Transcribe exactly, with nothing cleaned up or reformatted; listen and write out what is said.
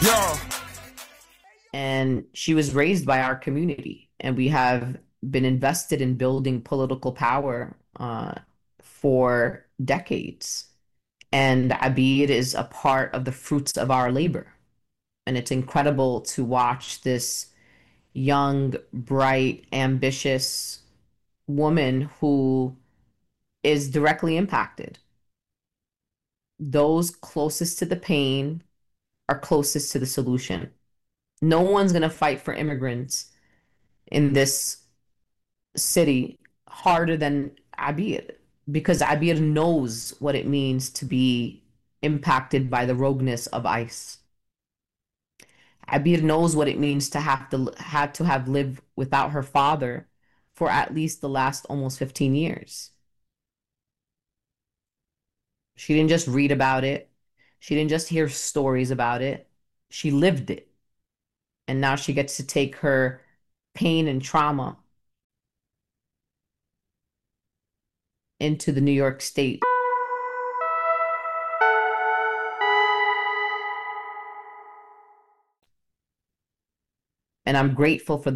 Yo, And she was raised by our community, and we have been invested in building political power uh, for decades. And Abir is a part of the fruits of our labor. And it's incredible to watch this young, bright, ambitious woman who is directly impacted. Those closest to the pain are closest to the solution. No one's going to fight for immigrants in this city harder than Abir because Abir knows what it means to be impacted by the rogueness of ICE. Abir knows what it means to have to had to have lived without her father for at least the last almost fifteen years. She didn't just read about it. She didn't just hear stories about it. She lived it. And now she gets to take her pain and trauma into the New York State. And I'm grateful for